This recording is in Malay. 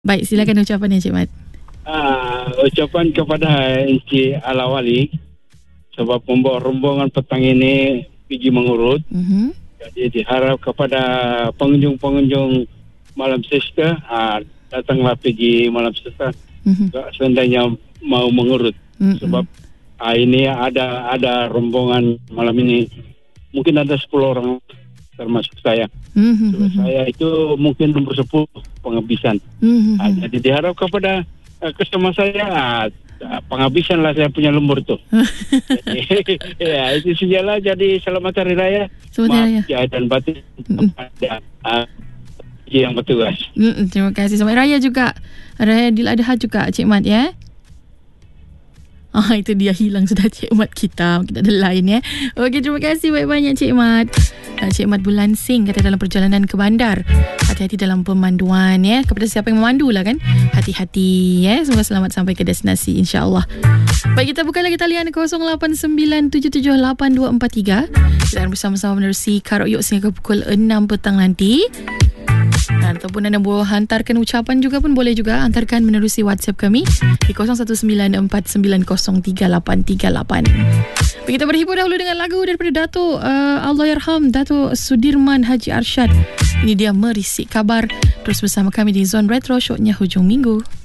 Baik, silakan ucapannya Cik Mat. Ucapan kepada Encik Alawali sebab membawa rombongan petang ini pergi mengurut. Jadi diharap kepada pengunjung-pengunjung Malam Sesta datanglah pergi Malam Sesta seandainya mau mengurut. Sebab ini ada rombongan malam ini mungkin ada 10 orang termasuk saya. Saya itu mungkin nomor 10 penghabisan. Jadi diharap kepada customer saya penghabisan lah saya punya lembur tu. Ya, itu sajalah. Jadi selamat Hari Raya. Maaf dan batin kepada yang bertugas. Terima kasih. Selamat Raya juga. Raya Aidil Adha juga Cik Mat ya. Itu dia hilang sudah Cik Mat kita. Kita ada line ya. Okey, terima kasih banyak-banyak Cik Mat. Cik Mat Bulansing kata dalam perjalanan ke bandar, hati-hati dalam pemanduan ya. Kepada siapa yang memandu lah kan, hati-hati ya. Semoga selamat sampai ke destinasi insya-Allah. Baik, kita buka lagi talian 0897782243. Kita akan bersama-sama menerusi Karaoke sehingga pukul 6 petang nanti. Ataupun anda boleh hantarkan ucapan juga pun boleh juga. Hantarkan menerusi WhatsApp kami di 0194903838. Kita berhibur dahulu dengan lagu daripada Dato' Allahyarham Dato' Sudirman Haji Arsyad. Ini dia Merisik Kabar. Terus bersama kami di Zone Retro, show-nya hujung minggu.